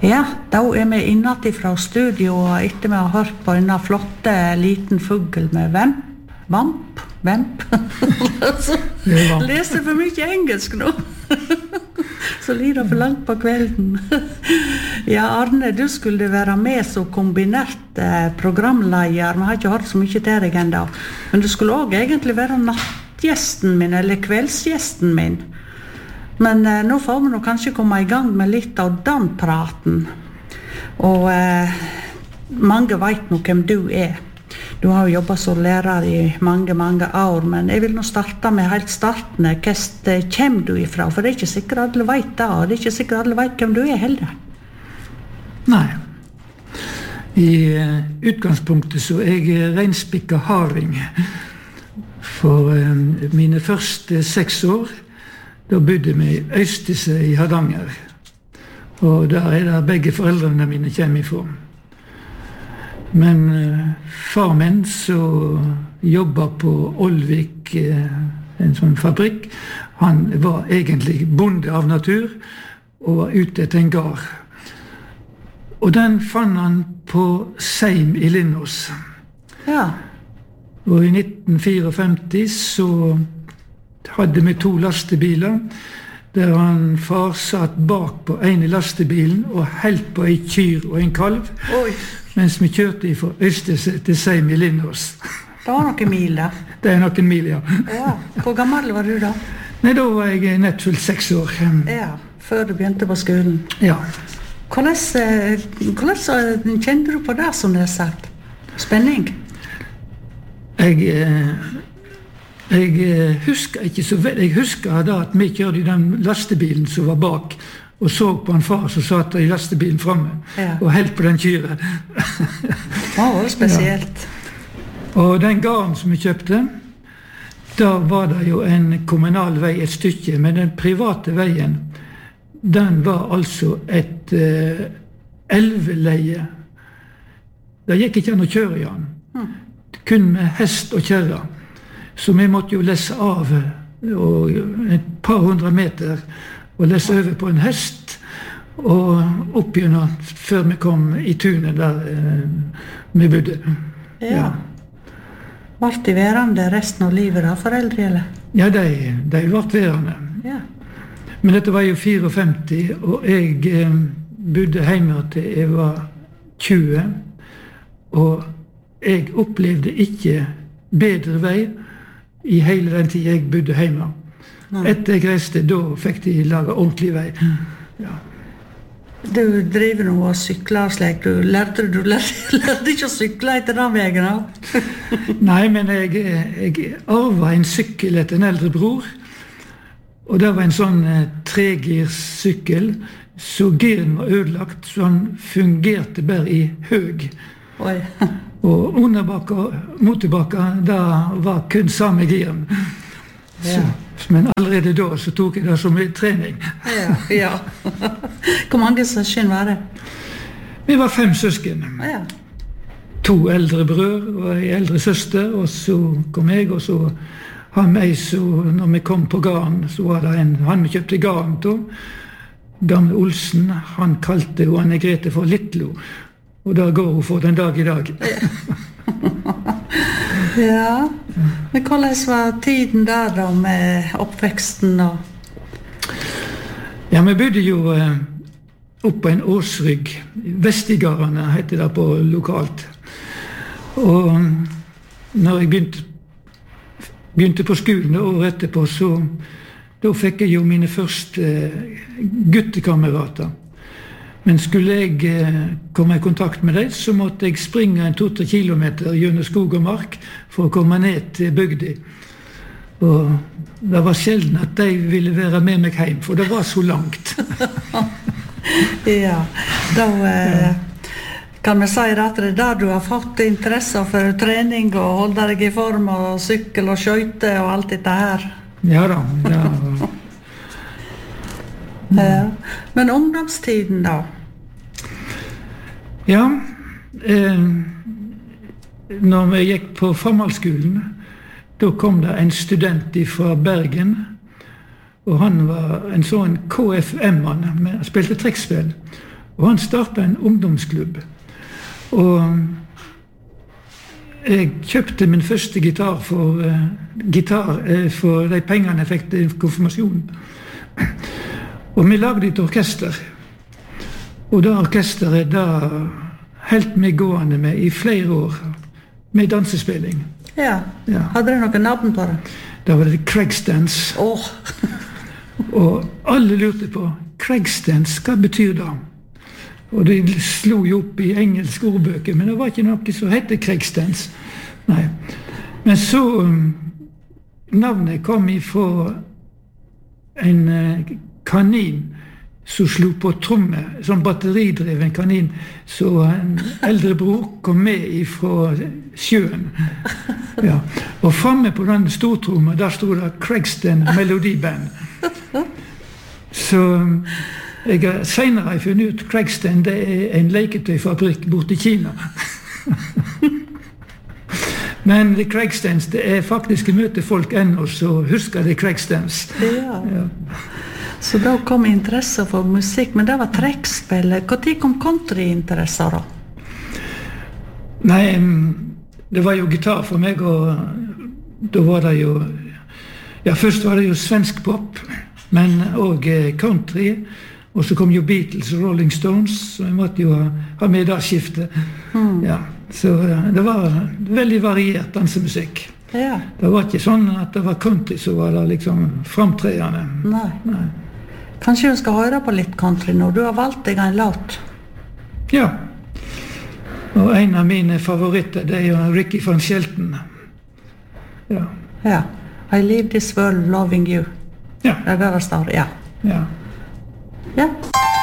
Ja, da vi innat fra studio og etter vi har hørt på en flotte liten fugl med vamp. Leser for mye engelsk nå. Så lider for langt på kvelden. Ja, Arne, du skulle være med som kombinert programleder. Vi har ikke hørt så mye til deg enda. Men du skulle også egentlig være nattgjesten min, eller kveldsgjesten min. Men nå får vi kanskje komme i gang med litt av den praten. Og mange vet nå hvem du er. Du har jo jobbet som lærer i mange år, men jeg vil nå starte med helt starten. Hvor kommer du ifra? For det ikke sikkert alle vet det, og det ikke sikkert alle vet hvem du er heller. Nei. I utgangspunktet så er jeg reinspikket harding. For mine første 6 år, da bodde vi i Øystese i Hardanger. Og der er det begge foreldrene mine kommer ifra. Men far min så jobbet på Olvik, en sånn fabrikk. Han var egentlig bonde av natur og var ute etter en gard. Og den fant han på Seim i Lindås. Ja. Og i 1954 så hadde vi 2 lastebiler, der far satt bak på en i lastebilen og helt på en kyr og en kalv, mens vi kjørte fra Øystese til Seim i Lindås. Det var noen mil da? Det er noen mil, ja. Ja. Hvor gammel var du da? Nei, da var jeg nettfullt 6 år. Ja, før du begynte på skolen. Ja. Hvordan kjente du på det som det er sagt? Spenning? Jeg husker ikke så vel. Jeg husker da at vi kjørte i den lastebilen som var bak, og så på en far som satt i lastebilen fremme, og helt på den kyret. Det var spesielt. Ja. Og den gården som vi kjøpte, da var det jo en kommunal vei et stykke, men den private veien, den var altså et elveleie. Det gikk ikke an å kjøre i den. Kun med hest og kjerre. Så vi måtte jo lesse av et par 100 meter og lesse over på en hest og opp gjennom før vi kom i tunet der vi bodde. Ja. Var de værende resten av livet da, foreldre, eller? Ja, de var værende. Ja. Men dette var jo 54, og jeg bodde hjemme til jeg var 20, og jeg opplevde ikke bedre vei i hele den tid jeg bodde hjemme. Etter jeg reiste, da fikk de laget ordentlig vei. Ja. Du driver nå og sykler slik. Du lærte ikke å sykle etter den veien da? Nei, men jeg arvet en sykkel etter en eldre bror. Og det var en sånn tregirssykkel, så giren var ødelagt, så han fungerte bare i høg. Oi. Og motorbakka, da var kun samme giren. Ja. Men allerede da så tok jeg det som en trening. Ja. Hvor mange søsken var det? Vi var 5 søsken. Ja. 2 eldre brød og en eldre søster, og så kom jeg, og så han meg, så når vi kom på gården, så var det han vi kjøpte gården til, gamle Olsen, han kalte jo Anne Grete for Littlo, og da går hun for den dag i dag. Ja, men hvordan var tiden der da med oppveksten? Ja, vi bodde jo opp på en åsrygg. Vestigarene heter det på lokalt. Og når jeg begynte på skolen året etterpå, så da fikk jeg jo mine første guttekamerater. Men skulle jeg komme i kontakt med dem, så måtte jeg springe 2-3 kilometer gjennom skog og mark for å komme ned til bygda. Og det var sjelden at de ville være med meg hjem, for det var så langt. Ja, da kan vi si at det er der du har fått interesse for trening og holde deg i form og sykkel og skøyte og alt dette her. Ja da, ja. Ja. Men ungdomstiden da? Ja, når vi gikk på Formalskolen, da kom det en student fra Bergen, og han var en sånn KFM-mann, spilte trekkspill. Og han startet en ungdomsklubb. Og jeg kjøpte min første gitar for de pengene jeg fikk til konfirmasjonen. Og vi lagde et orkester. Og det orkesteret da helt meg gående med i flere år, med dansespilling. Ja. Hadde dere noen navn på det? Da var det Craigstance. Og alle lurte på, Craigstance, hva betyr det? Og de slo jo opp i engelske ordbøker, men det var ikke noe som hette Craigstance. Nei. Men så, navnet kom ifra en kanin som slo på tromme, sånn batteridreven kanin, så en eldre bror kom med ifra sjøen. Ja. Og fremme på den stortrommen, der stod det Craigston Melodiband. Så jeg har senere funnet ut Craigston, det er en leketøyfabrikk borte i Kina. Men Craigstons, det er faktisk møte folk ennå, så husker det Craigstons. Ja. Så da kom interesse for musikk, men det var trekkspill. Hvor tid kom countryinteresser da? Nei, det var jo gitar for meg, og da var det jo, ja, først var det jo svensk pop, men også country, og så kom jo Beatles og Rolling Stones, så jeg måtte jo ha med det skiftet. Ja, så det var veldig variert dansemusikk. Ja. Det var ikke sånn at det var country som var det liksom framtredende. Nei. Kanskje du skal høre på litt country nå. Du har valgt deg en låt. Ja. Og en av mine favoritter, det er jo Ricky van Shelton. Ja. I live this world loving you. Ja. Det er der det står, ja. Ja. Ja.